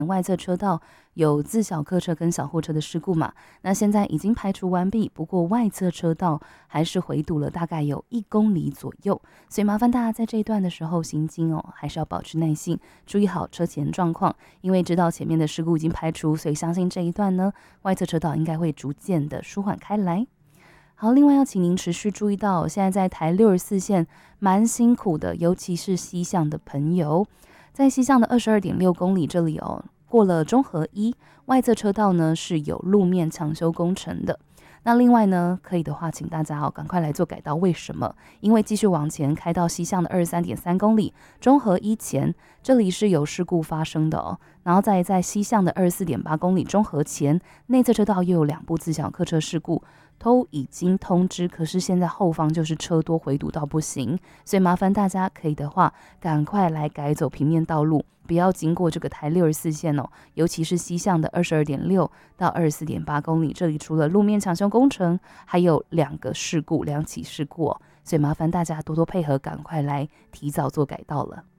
外侧车道有自小客车跟小货车的事故嘛，那现在已经排除完毕，不过外侧车道还是回堵了大概有1公里左右，所以麻烦大家在这一段的时候行经还是要保持耐性，注意好车前状况，因为知道前面的事故已经排除，所以相信这一段呢，外侧车道应该会逐渐的舒缓开来。好，另外要请您持续注意到，现在在台64线蛮辛苦的，尤其是西向的朋友，在西向的22.6公里这里过了中和1，外侧车道呢是有路面抢修工程的。那另外呢，可以的话，请大家赶快来做改道。为什么？因为继续往前开到西向的23.3公里，中和1前这里是有事故发生的然后再在西向的24.8公里中和前，内侧车道又有2部自小客车事故。都已经通知，可是现在后方就是车多回堵到不行，所以麻烦大家可以的话，赶快来改走平面道路，不要经过这个台64线尤其是西向的22.6到24.8公里，这里除了路面抢修工程，还有2起事故所以麻烦大家多多配合，赶快来提早做改道了。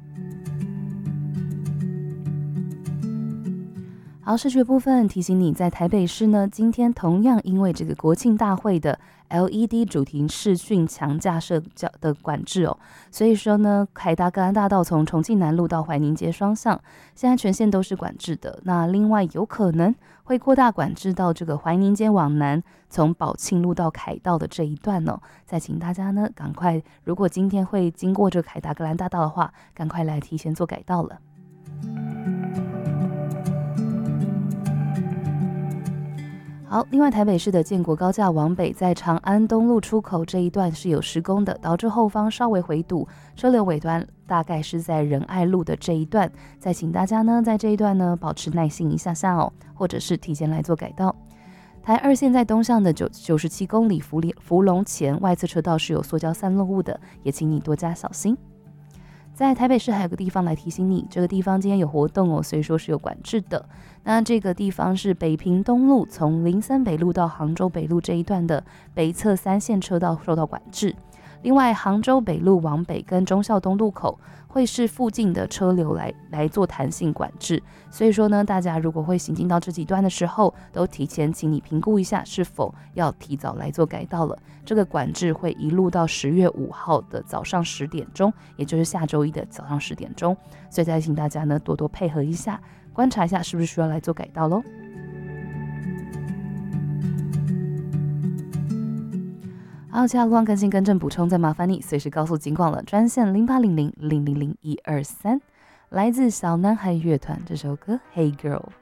好，市区的部分提醒你，在台北市呢，今天同样因为这个国庆大会的 LED 主题视讯强架设的管制所以说呢，凯达格兰大道从重庆南路到怀宁街双向，现在全线都是管制的。那另外有可能会扩大管制到这个怀宁街往南，从宝庆路到凯道的这一段再请大家呢赶快，如果今天会经过这个凯达格兰大道的话，赶快来提前做改道了。好，另外台北市的建国高架往北，在长安东路出口这一段是有施工的，导致后方稍微回堵，车流尾端大概是在仁爱路的这一段，再请大家呢在这一段呢保持耐心一下下或者是提前来做改道。台2线在东向的97公里福隆前，外侧车道是有塑胶散落物的，也请你多加小心。在台北市还有个地方来提醒你，这个地方今天有活动所以说是有管制的。那这个地方是北平东路从林森北路到杭州北路这一段的北侧3线车道受到管制。另外，杭州北路往北跟忠孝东路口会是附近的车流来做弹性管制，所以说呢，大家如果会行进到这几段的时候，都提前请你评估一下是否要提早来做改道了。这个管制会一路到10月5号的早上10点钟，也就是下周一的早上10点钟，所以再请大家呢多多配合一下，观察一下是不是需要来做改道咯。好，其他路况更新更正补充，再麻烦你随时告诉警广了，专线0800000123，来自小男孩乐团这首歌《Hey Girl》。